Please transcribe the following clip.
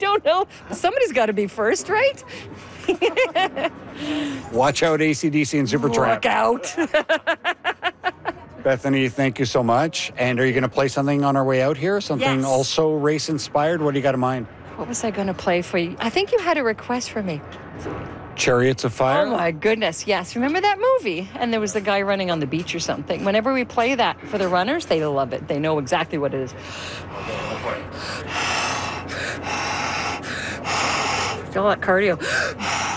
don't know. Somebody's got to be first, right? Watch out, AC/DC and Supertramp. Look out. Bethany, thank you so much. And are you going to play something on our way out here? Something Yes. also race-inspired? What do you got in mind? What was I going to play for you? I think you had a request for me. Chariots of Fire? Oh, my goodness. Yes. Remember that movie? And there was the guy running on the beach or something. Whenever we play that for the runners, they love it. They know exactly what it is. All that cardio.